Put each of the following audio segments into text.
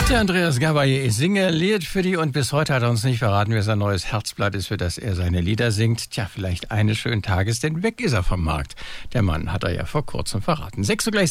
Der Andreas Gabay, ich singe Lied für die und bis heute hat er uns nicht verraten, wer sein neues Herzblatt ist, für das er seine Lieder singt. Tja, vielleicht eines schönen Tages, denn weg ist er vom Markt. Der Mann hat er ja vor kurzem verraten.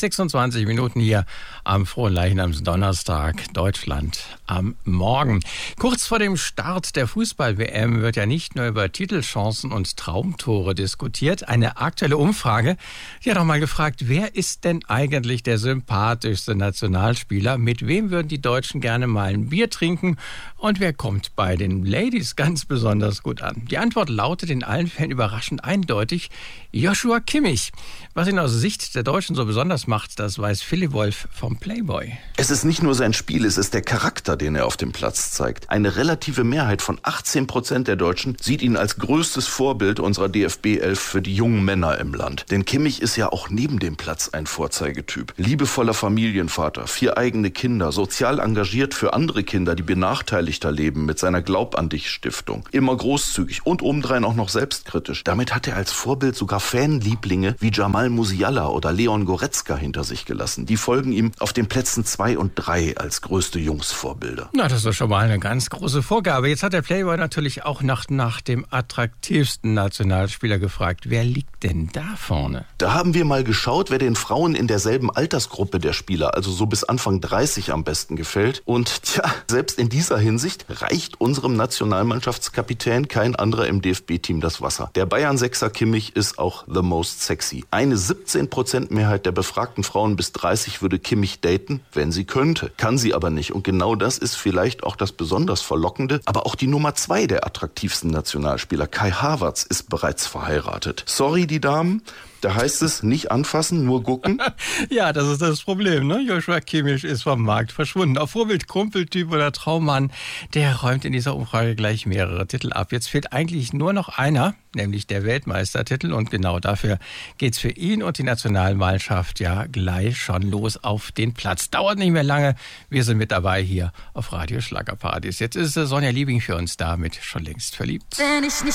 6:26 Minuten hier am Fronleichnamsdonnerstag, Deutschland am Morgen. Kurz vor dem Start der Fußball-WM wird ja nicht nur über Titelchancen und Traumtore diskutiert. Eine aktuelle Umfrage, die hat auch mal gefragt, wer ist denn eigentlich der sympathischste Nationalspieler? Mit wem würden die Deutschen gerne mal ein Bier trinken und wer kommt bei den Ladies ganz besonders gut an? Die Antwort lautet in allen Fällen überraschend eindeutig: Joshua Kimmich. Was ihn aus Sicht der Deutschen so besonders macht, das weiß Philipp Wolf vom Playboy. Es ist nicht nur sein Spiel, es ist der Charakter, den er auf dem Platz zeigt. Eine relative Mehrheit von 18% der Deutschen sieht ihn als größtes Vorbild unserer DFB 11 für die jungen Männer im Land. Denn Kimmich ist ja auch neben dem Platz ein Vorzeigetyp. Liebevoller Familienvater, 4 eigene Kinder, sozial engagiert für andere Kinder, die benachteiligter leben, mit seiner Glaub-an-dich-Stiftung. Immer großzügig und obendrein auch noch selbstkritisch. Damit hat er als Vorbild sogar Fanlieblinge wie Jamal Musiala oder Leon Goretzka hinter sich gelassen. Die folgen ihm auf den Plätzen 2 und 3 als größte Jungsvorbilder. Na, das ist schon mal eine ganz große Vorgabe. Jetzt hat der Playboy natürlich auch nach dem attraktivsten Nationalspieler gefragt. Wer liegt denn da vorne? Da haben wir mal geschaut, wer den Frauen in derselben Altersgruppe der Spieler, also so bis Anfang 30 am besten gefällt. Und tja, selbst in dieser Hinsicht reicht unserem Nationalmannschaftskapitän kein anderer im DFB-Team das Wasser. Der Bayern-Sechser Kimmich ist auch the most sexy. Eine 17% Mehrheit der befragten Frauen bis 30 würde Kimmich daten, wenn sie könnte. Kann sie aber nicht. Und genau das ist vielleicht auch das besonders Verlockende. Aber auch die Nummer 2 der attraktivsten Nationalspieler, Kai Havertz, ist bereits verheiratet. Sorry, die Damen. Da heißt es, nicht anfassen, nur gucken. Ja, das ist das Problem, ne? Joshua Kimmich ist vom Markt verschwunden. Auf Vorbild, Kumpeltyp oder Traummann, der räumt in dieser Umfrage gleich mehrere Titel ab. Jetzt fehlt eigentlich nur noch einer, nämlich der Weltmeistertitel. Und genau dafür geht's für ihn und die Nationalmannschaft ja gleich schon los auf den Platz. Dauert nicht mehr lange. Wir sind mit dabei hier auf Radio Schlagerpartys. Jetzt ist Sonja Liebing für uns da mit Schon längst verliebt. Wenn ich nicht